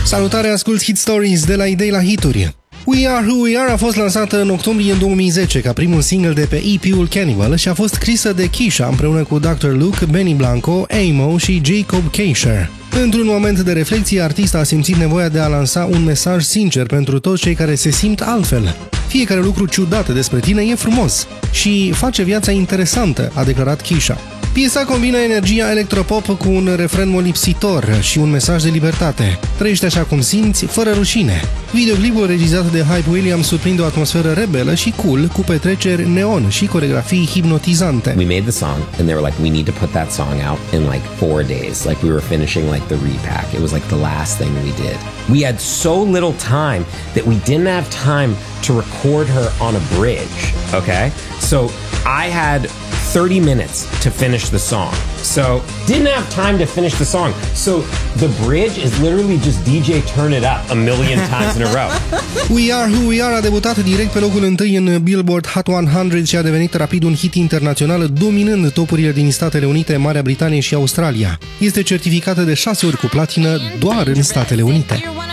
Salutare, ascult Hit Stories de la Idei la Hituri. We Are Who We Are a fost lansată în octombrie în 2010 ca primul single de pe EP-ul Cannibal și a fost scrisă de Kesha împreună cu Dr. Luke, Benny Blanco, Amo și Jacob Kasher. Într-un moment de reflexie, artista a simțit nevoia de a lansa un mesaj sincer pentru toți cei care se simt altfel. Fiecare lucru ciudat despre tine e frumos și face viața interesantă, a declarat Kesha. Piesa combină energia electropop cu un refren molipsitor și un mesaj de libertate. Trăiește așa cum simți, fără rușine. Videoclipul regizat de Hype Williams surprinde o atmosferă rebelă și cool, cu petreceri neon și coregrafii hipnotizante. We made the song and they were like, we need to put that song out in like 4 days. Like we were finishing like the repack. It was like the last thing we did. We had so little time that we didn't have time to record her on a bridge, okay? So I had 30 minutes to finish the song. So didn't have time to finish the song. So the bridge is literally just DJ turn it up a million times in a row. We Are Who We Are a debutat direct pe locul 1 în Billboard Hot 100 și a devenit rapid un hit internațional, dominând topurile din Statele Unite, Marea Britanie și Australia. Este certificată de 6 ori cu platină doar în Statele Unite.